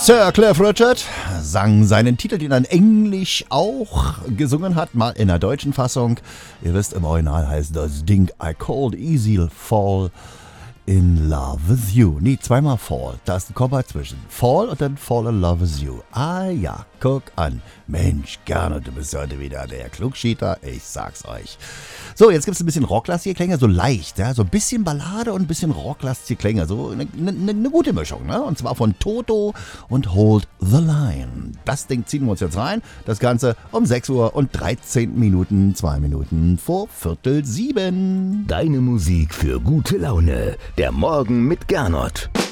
Sir Cliff Richard sang seinen Titel, den er in Englisch auch gesungen hat, mal in der deutschen Fassung. Ihr wisst, im Original heißt das Ding I Called Easy Fall in Love with You. Nee, zweimal Fall. Da ist ein Komma zwischen. Fall und dann Fall in Love with You. Ah ja, guck an. Mensch, gerne, du bist heute wieder der Klugschieter. Ich sag's euch. So, jetzt gibt's ein bisschen rocklastige Klänge, so leicht, ja, so ein bisschen Ballade und ein bisschen rocklastige Klänge, so eine gute Mischung, ne? Und zwar von Toto und Hold the Line. Das Ding ziehen wir uns jetzt rein. Das Ganze um 6 Uhr und 13 Minuten, 2 Minuten vor 6:45. Deine Musik für gute Laune. Der Morgen mit Gernot.